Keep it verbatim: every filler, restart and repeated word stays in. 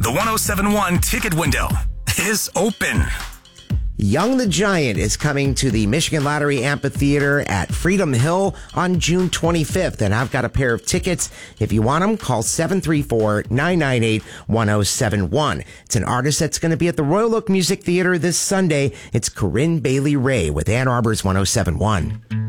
The one oh seven point one ticket window is open. Young the Giant is coming to the Michigan Lottery Amphitheater at Freedom Hill on June twenty-fifth, and I've got a pair of tickets. If you want them, call seven three four, nine nine eight, one oh seven one. It's an artist that's going to be at the Royal Oak Music Theater this Sunday. It's Corinne Bailey Ray with Ann Arbor's one oh seven point one.